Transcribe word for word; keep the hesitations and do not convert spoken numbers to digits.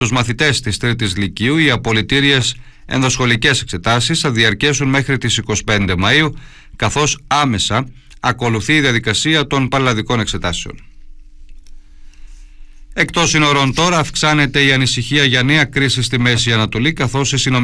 Τους μαθητές της τρίτης Λυκείου, οι απολυτήριες ενδοσχολικές εξετάσεις θα διαρκέσουν μέχρι τις εικοστή πέμπτη Μαΐου, καθώς άμεσα ακολουθεί η διαδικασία των πανελλαδικών εξετάσεων. Εκτός σύνορων τώρα, αυξάνεται η ανησυχία για νέα κρίση στη Μέση Ανατολή, καθώς οι συνομιλίες